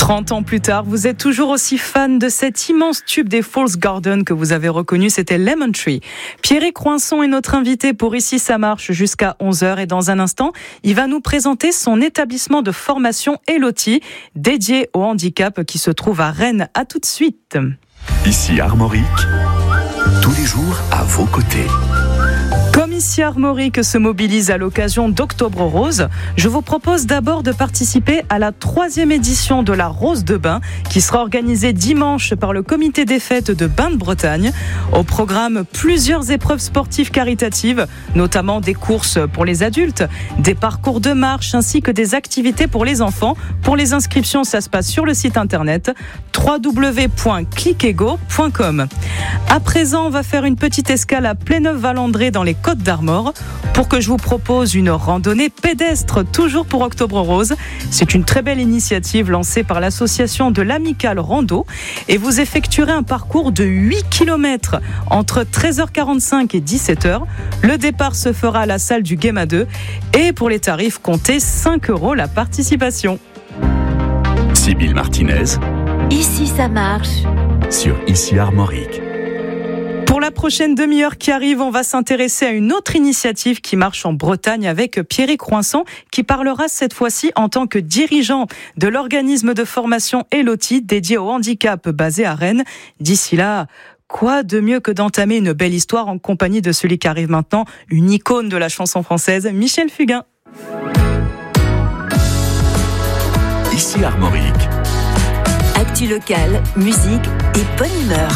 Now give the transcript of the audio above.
30 ans plus tard, vous êtes toujours aussi fan de cet immense tube des Falls Garden que vous avez reconnu, c'était Lemon Tree. Pierrick Coinçon est notre invité pour Ici ça marche jusqu'à 11h et dans un instant, il va nous présenter son établissement de formation Eloti, dédié au handicap qui se trouve à Rennes. À tout de suite. Ici Armorique, tous les jours à vos côtés. Comme ici Armorique se mobilise à l'occasion d'Octobre Rose, je vous propose d'abord de participer à la 3e édition de la Rose de Bain qui sera organisée dimanche par le comité des fêtes de Bain de Bretagne. Au programme, plusieurs épreuves sportives caritatives, notamment des courses pour les adultes, des parcours de marche ainsi que des activités pour les enfants. Pour les inscriptions, ça se passe sur le site internet www.clickego.com. À présent, on va faire une petite escale à Pléneuf-Valandré dans les Côtes d'Armor pour que je vous propose une randonnée pédestre, toujours pour Octobre Rose. C'est une très belle initiative lancée par l'association de l'Amicale Rando et vous effectuerez un parcours de 8 km entre 13h45 et 17h. Le départ se fera à la salle du Guéma 2 et pour les tarifs, comptez 5 € la participation. Sybille Martinez, Ici ça marche. sur Ici Armorique. Pour la prochaine demi-heure qui arrive, on va s'intéresser à une autre initiative qui marche en Bretagne avec Pierrick Coinçon qui parlera cette fois-ci en tant que dirigeant de l'organisme de formation Eloti dédié au handicap basé à Rennes. D'ici là, quoi de mieux que d'entamer une belle histoire en compagnie de celui qui arrive maintenant, une icône de la chanson française, Michel Fugain. Ici Armorique. Actu locale, musique et bonne humeur.